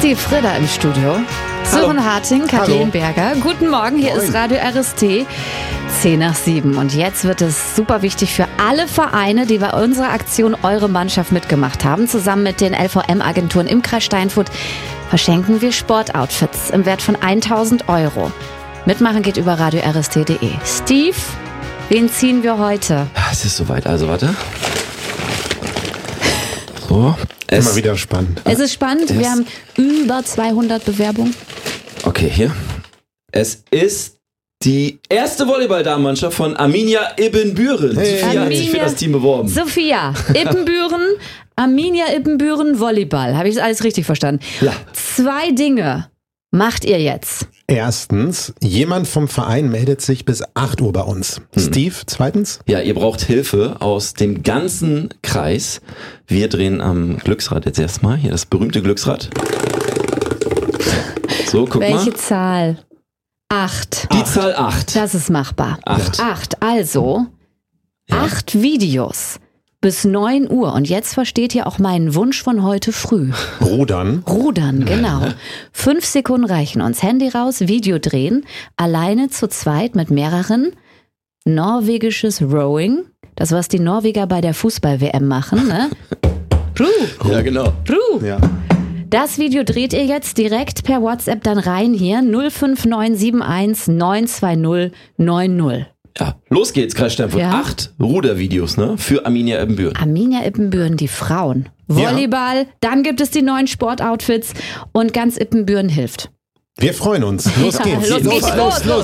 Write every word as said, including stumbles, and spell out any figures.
Steve Frieder im Studio. Sören Harting, Kathleen Berger. Guten Morgen, hier Moin. Ist Radio R S T. zehn nach sieben. Und jetzt wird es super wichtig für alle Vereine, die bei unserer Aktion Eure Mannschaft mitgemacht haben. Zusammen mit den L V M-Agenturen im Kreis Steinfurt verschenken wir Sportoutfits im Wert von tausend Euro. Mitmachen geht über radio r s t punkt d e. Steve, wen ziehen wir heute? Es ist soweit, also warte. So. Es Immer wieder spannend. Es ist spannend, es wir haben über zweihundert Bewerbungen. Okay, hier. Es ist die erste Volleyball-Damenmannschaft von Arminia Ibbenbüren. Hey. Sophia hat sich für das Team beworben. Sophia, Ibbenbüren, Arminia Ibbenbüren, Volleyball. Habe ich das alles richtig verstanden? Ja. Zwei Dinge macht ihr jetzt. Erstens, jemand vom Verein meldet sich bis acht Uhr bei uns. Hm. Steve, zweitens? Ja, ihr braucht Hilfe aus dem ganzen Kreis. Wir drehen am Glücksrad jetzt erstmal. Hier das berühmte Glücksrad. So, guck Welche mal. Welche Zahl? Acht. Die Zahl acht. Das ist machbar. Acht. Acht, also Ja. acht Videos bis neun Uhr. Und jetzt versteht ihr auch meinen Wunsch von heute früh. Rudern. Rudern, genau. Fünf Sekunden reichen uns. Handy raus, Video drehen. Alleine zu zweit mit mehreren. Norwegisches Rowing. Das, was die Norweger bei der Fußball-W M machen, ne? Ruh. Ja, genau. Ruh. Ja. Das Video dreht ihr jetzt direkt per WhatsApp dann rein hier. null fünf neun sieben eins neun zwei null neun null. Ja, los geht's, Kreis Steinfurt. Ja. Acht Rudervideos, ne? Für Arminia Ibbenbüren. Arminia Ibbenbüren, die Frauen. Volleyball, ja. Dann gibt es die neuen Sportoutfits und ganz Ibbenbüren hilft. Wir freuen uns. Los Ja, geht's. los geht's. Los, los.